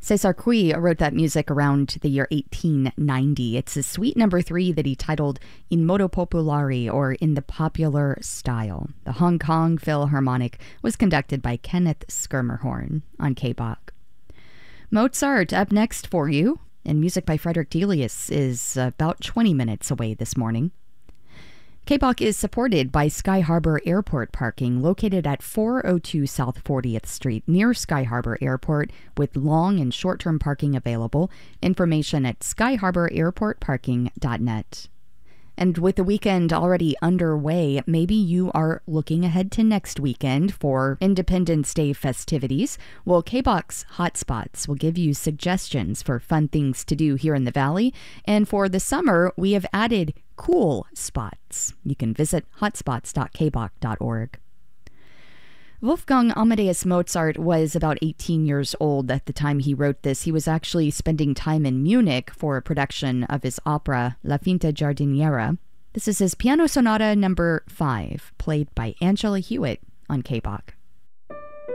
Cesar Cui wrote that music around the year 1890. It's a suite number 3 that he titled In Modo Popolare, or In the Popular Style. The Hong Kong Philharmonic was conducted by Kenneth Schermerhorn on K-Bach. Mozart up next for you, and music by Frederick Delius is about 20 minutes away this morning. K-Bach is supported by Sky Harbor Airport Parking, located at 402 South 40th Street, near Sky Harbor Airport, with long and short-term parking available. Information at skyharborairportparking.net. And with the weekend already underway, maybe you are looking ahead to next weekend for Independence Day festivities. Well, K-Bach's Hotspots will give you suggestions for fun things to do here in the Valley. And for the summer, we have added cool spots. You can visit hotspots.kbach.org. Wolfgang Amadeus Mozart was about 18 years old at the time he wrote this. He was actually spending time in Munich for a production of his opera La Finta Giardiniera. This is his Piano Sonata number 5, played by Angela Hewitt on K-Bach.